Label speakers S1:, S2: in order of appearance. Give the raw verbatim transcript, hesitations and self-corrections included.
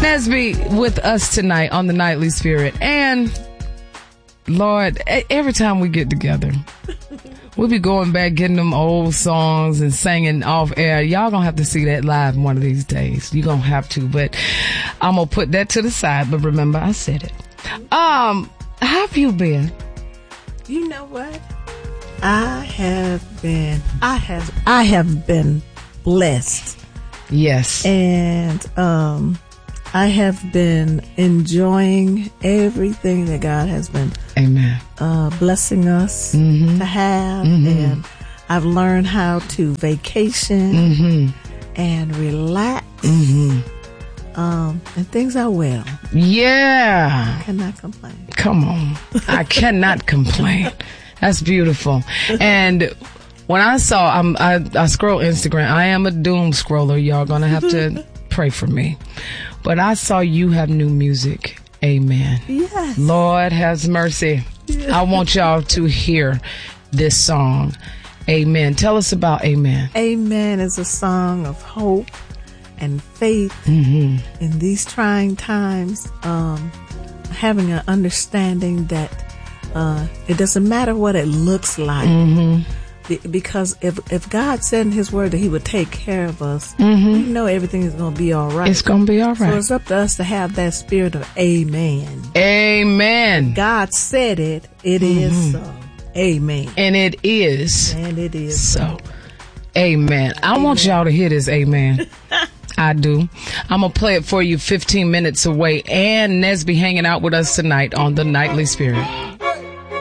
S1: Nesby with us tonight on the Nightly Spirit. And Lord, every time we get together, we'll be going back, getting them old songs and singing off air. Y'all gonna have to see that live one of these days. You're gonna have to, but I'm gonna put that to the side. But remember, I said it. Um, how have you been?
S2: You know what? I have been, I have, I have been blessed.
S1: Yes.
S2: And, um, I have been enjoying everything that God has been
S1: Amen.
S2: Uh, blessing us
S1: mm-hmm.
S2: to have.
S1: Mm-hmm.
S2: And I've learned how to vacation
S1: mm-hmm.
S2: and relax.
S1: Mm-hmm.
S2: Um, and things are well.
S1: Yeah.
S2: I cannot complain.
S1: Come on. I cannot complain. That's beautiful. And when I saw, I'm, I, I scroll Instagram. I am a doom scroller. Y'all gonna have to pray for me. But I saw you have new music. Amen.
S2: Yes.
S1: Lord has mercy. Yes. I want y'all to hear this song. Amen. Tell us about Amen.
S2: Amen is a song of hope and faith
S1: mm-hmm.
S2: in these trying times. Um, having an understanding that uh, it doesn't matter what it looks like.
S1: Mm-hmm.
S2: Because if if God said in His Word that He would take care of us,
S1: mm-hmm.
S2: we know everything is going to be all right.
S1: It's going to be all right.
S2: So it's up to us to have that spirit of Amen.
S1: Amen.
S2: God said it. It mm-hmm. is so. Amen.
S1: And it is.
S2: And it is
S1: so.
S2: so.
S1: Amen. I
S2: Amen.
S1: want y'all to hear this. Amen. I do. I'm going to play it for you fifteen minutes away. And Nesby hanging out with us tonight on the Nightly Spirit.